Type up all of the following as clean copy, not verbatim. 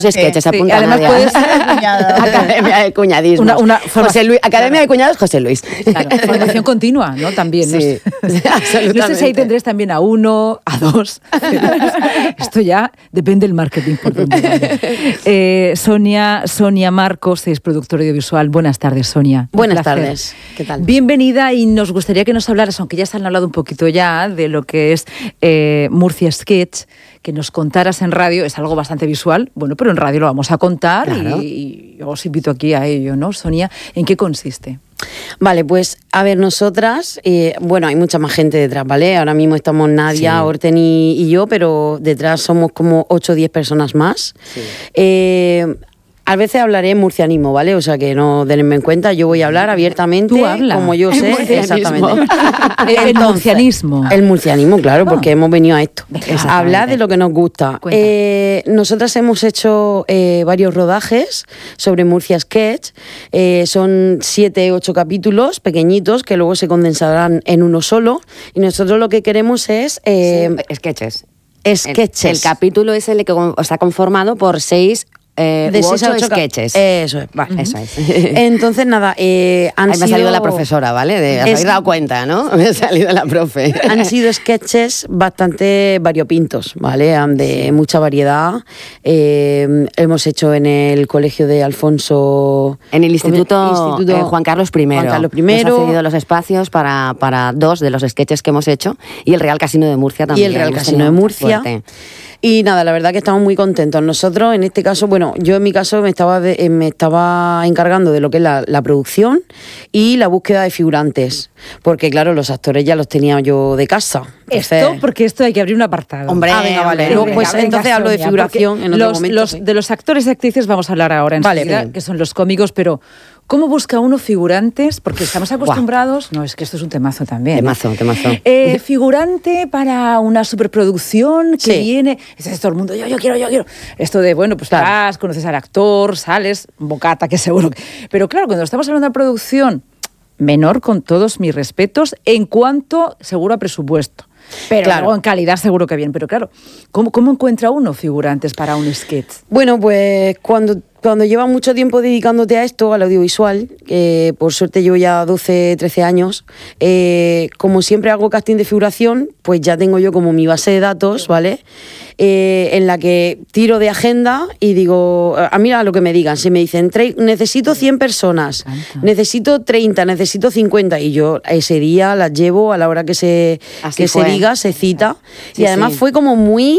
sketches, apunta además Nadia. puedes ser cuñada. Academia de cuñadismo. Academia de Cuñados José Luis. Claro, formación continua, ¿no? También. Sí, absolutamente. No sé si ahí tendréis también a 1, a 2. Esto ya depende del marketing. Por donde vaya. Sonia Marcos es productora audiovisual. Buenas tardes, Sonia. Buenas tardes. ¿Qué tal? Bienvenida, y nos gustaría que nos hablaras, aunque ya se han hablado un poquito ya, de lo que es Murcia Sketch, que nos contaras en radio. Es algo bastante visual, bueno, pero en radio lo vamos a contar. Claro. Y os invito aquí a ello, ¿no, Sonia? ¿En qué consiste? Vale, pues a ver, nosotras, bueno, hay mucha más gente detrás, ¿vale? Ahora mismo estamos Nadia, sí, Orten y yo, pero detrás somos como 8 o 10 personas más. Sí. A veces hablaré en murcianismo, ¿vale? O sea, que no denme en cuenta, yo voy a hablar abiertamente, como yo sé, exactamente. El murcianismo. El murcianismo, claro, porque hemos venido a esto. A hablar de lo que nos gusta. Nosotras hemos hecho varios rodajes sobre Murcia Sketch. Son 7, 8 capítulos pequeñitos que luego se condensarán en uno solo. Y nosotros lo que queremos es... sketches. Sketches. El capítulo es el que está conformado por 6... de 6 a 8 sketches. Eso es, vale. Eso es. Entonces, nada, Ahí me ha salido la profesora, ¿vale? Os habéis dado cuenta, ¿no? Me ha salido la profe. Han sido sketches bastante variopintos, ¿vale? De mucha variedad. Hemos hecho en el colegio de Alfonso... En el Instituto Juan Carlos I. Juan Carlos I. Nos ha cedido los espacios para 2 de los sketches que hemos hecho. Y el Real Casino de Murcia también. Y el Real Casino de Murcia. Fuerte. Y nada, la verdad que estamos muy contentos. Nosotros, en este caso, bueno, yo en mi caso me estaba encargando de lo que es la producción y la búsqueda de figurantes. Porque, claro, los actores ya los tenía yo de casa. Porque esto hay que abrir un apartado. Hombre, venga, vale. Luego, pues entonces hablo de figuración en otro momento. De los actores y actrices vamos a hablar ahora enseguida, que son los cómicos, pero... ¿Cómo busca uno figurantes? Porque estamos acostumbrados... No, es que esto es un temazo también. Temazo. Figurante para una superproducción que viene... Es todo el mundo, yo quiero. Esto de, bueno, pues vas, conoces al actor, sales, bocata, que seguro que... Pero claro, cuando estamos hablando de producción menor, con todos mis respetos, en cuanto, seguro, a presupuesto. Pero luego en calidad seguro que bien. Pero claro, ¿cómo encuentra uno figurantes para un sketch? Bueno, pues cuando llevas mucho tiempo dedicándote a esto, al audiovisual, por suerte llevo ya 12, 13 años, como siempre hago casting de figuración, pues ya tengo yo como mi base de datos, ¿vale? En la que tiro de agenda y digo, a mí a lo que me digan, si me dicen, necesito 100 personas, necesito 30, necesito 50, y yo ese día las llevo a la hora que se diga, se cita, y además fue como muy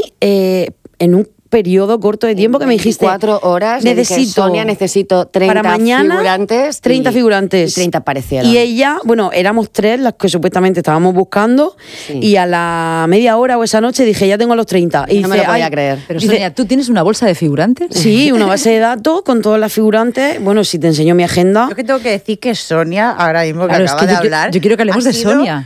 en un periodo corto de tiempo que me dijiste 4 horas Sonia, necesito 30 para mañana, figurantes 30 figurantes y 30 aparecieron. Y ella, bueno, éramos 3 las que supuestamente estábamos buscando, y a la media hora o esa noche dije, ya tengo los 30. Y no me lo podía creer. Pero Sonia, ¿tú tienes una bolsa de figurantes? Sí, una base de datos con todas las figurantes. Bueno, si te enseño mi agenda. Yo que tengo que decir que Sonia, ahora mismo que acaba de hablar... Yo quiero que hablemos de Sonia.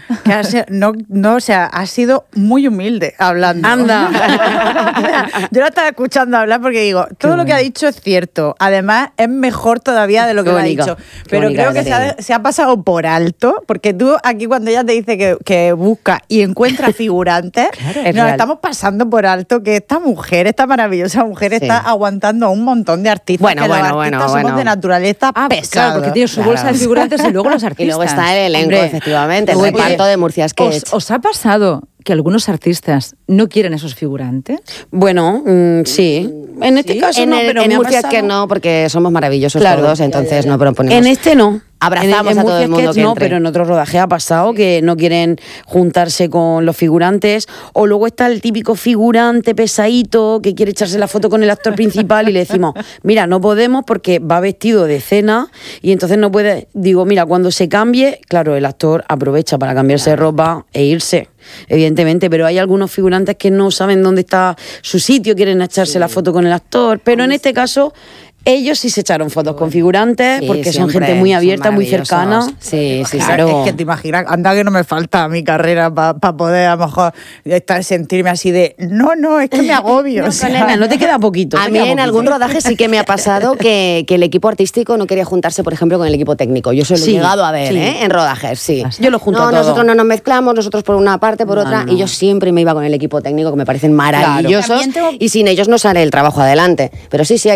O sea, ha sido muy humilde hablando. Anda. Yo la estaba escuchando hablar porque digo, todo lo que ha dicho es cierto. Además, es mejor todavía de lo que lo ha dicho. Pero creo que se ha pasado por alto, porque tú aquí cuando ella te dice que busca y encuentra figurantes, nos estamos pasando por alto que esta maravillosa mujer, está aguantando a un montón de artistas. Somos de naturaleza pesada. Claro, porque tiene su bolsa de figurantes y luego los artistas. Y luego está el elenco, efectivamente, el reparto de Murcia Sketch. ¿Os ha pasado que algunos artistas no quieren esos figurantes? Bueno, sí. En este caso no, pero en Murcia es que no, porque somos maravillosos todos, entonces no proponemos. En este no. Abrazamos a todo el mundo que no, entre. pero en otros rodajes ha pasado que no quieren juntarse con los figurantes, o luego está el típico figurante pesadito que quiere echarse la foto con el actor principal y le decimos, mira, no podemos porque va vestido de cena y entonces no puede. Digo, mira, cuando se cambie, claro, el actor aprovecha para cambiarse de ropa e irse, evidentemente, pero hay algunos figurantes que no saben dónde está su sitio, quieren echarse la foto con el actor, pero en este caso Ellos sí se echaron fotos con figurantes, Sí, porque son siempre, gente muy abierta, son muy cercana. maravillosos. Sí, sí, Claro, es que te imaginas, anda que no me falta a mi carrera para poder a lo mejor sentirme así de, no, es que me agobio. No, o sea, nena, no te queda poquito. A te mí queda en poquito. algún rodaje sí que me ha pasado que el equipo artístico no quería juntarse, por ejemplo, con el equipo técnico. Yo se lo he Sí, llegado a ver, sí. en rodajes, sí. Yo lo junto no, a todo. nosotros no nos mezclamos, nosotros por una parte, por otra, no. y yo siempre me iba con el equipo técnico, que me parecen maravillosos, También tengo- y sin ellos no sale el trabajo adelante. Pero sí,